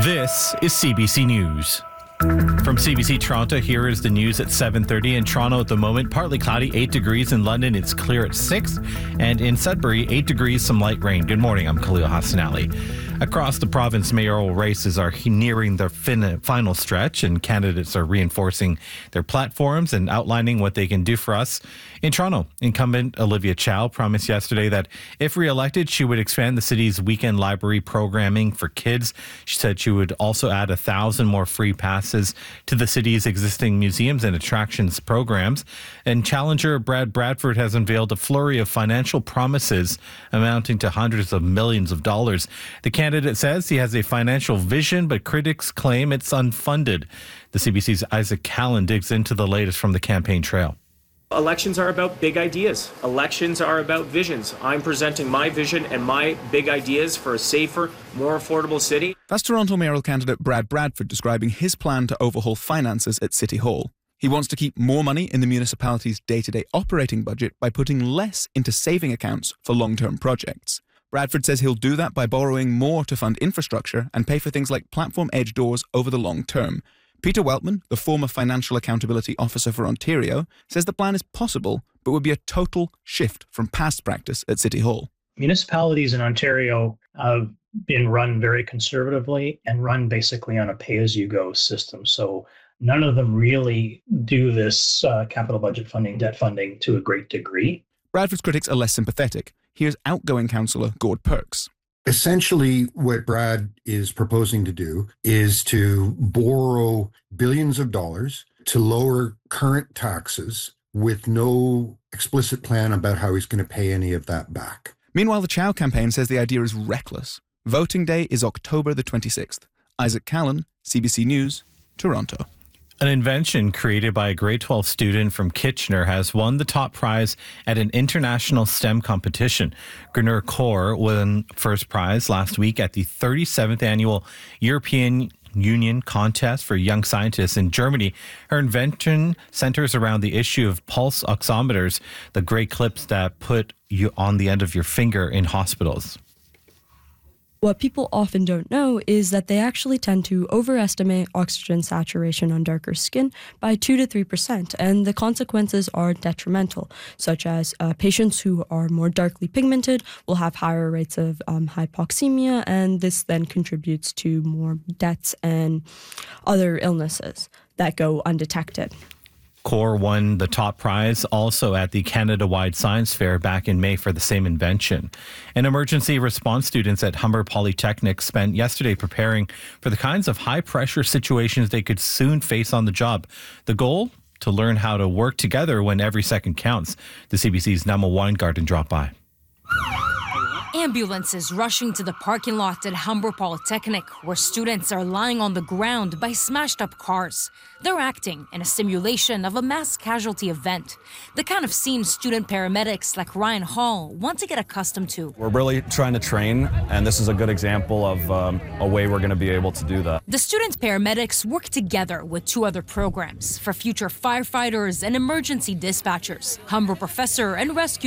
This is CBC News. From CBC Toronto, here is the news at 7:30. In Toronto at the moment, partly cloudy, 8 degrees. In London, it's clear at 6. And in Sudbury, 8 degrees, some light rain. Good morning, I'm Khalil Hassan Ali. Across the province, mayoral races are nearing their final stretch, and candidates are reinforcing their platforms and outlining what they can do for us. In Toronto, incumbent Olivia Chow promised yesterday that if re-elected, she would expand the city's weekend library programming for kids. She said she would also add 1,000 more free passes to the city's existing museums and attractions programs. And challenger Brad Bradford has unveiled a flurry of financial promises amounting to hundreds of millions of dollars. The candidate says he has a financial vision, but critics claim it's unfunded. The CBC's Isaac Callan digs into the latest from the campaign trail. Elections are about big ideas. Elections are about visions. I'm presenting my vision and my big ideas for a safer, more affordable city. That's Toronto mayoral candidate Brad Bradford describing his plan to overhaul finances at City Hall. He wants to keep more money in the municipality's day-to-day operating budget by putting less into saving accounts for long-term projects. Bradford says he'll do that by borrowing more to fund infrastructure and pay for things like platform edge doors over the long term. Peter Weltman, the former Financial Accountability Officer for Ontario, says the plan is possible, but would be a total shift from past practice at City Hall. Municipalities in Ontario have been run very conservatively and run basically on a pay-as-you-go system. So none of them really do this capital budget funding, debt funding to a great degree. Bradford's critics are less sympathetic. Here's outgoing councillor Gord Perks. Essentially, what Brad is proposing to do is to borrow billions of dollars to lower current taxes with no explicit plan about how he's going to pay any of that back. Meanwhile, the Chow campaign says the idea is reckless. Voting day is October the 26th. Isaac Callan, CBC News, Toronto. An invention created by a grade 12 student from Kitchener has won the top prize at an international STEM competition. Gurner Kaur won first prize last week at the 37th annual European Union contest for young scientists in Germany. Her invention centers around the issue of pulse oximeters, the gray clips that put you on the end of your finger in hospitals. What people often don't know is that they actually tend to overestimate oxygen saturation on darker skin by 2 to 3%, and the consequences are detrimental, such as patients who are more darkly pigmented will have higher rates of hypoxemia, and this then contributes to more deaths and other illnesses that go undetected. Kaur won the top prize also at the Canada-wide Science Fair back in May for the same invention. And emergency response students at Humber Polytechnic spent yesterday preparing for the kinds of high-pressure situations they could soon face on the job. The goal? To learn how to work together when every second counts. The CBC's Nama Weingarten dropped by. Ambulances rushing to the parking lot at Humber Polytechnic, where students are lying on the ground by smashed-up cars. They're acting in a simulation of a mass casualty event, the kind of scene student paramedics like Ryan Hall want to get accustomed to. We're really trying to train, and this is a good example of a way we're going to be able to do that. The student paramedics work together with 2 other programs for future firefighters and emergency dispatchers. Humber professor and rescue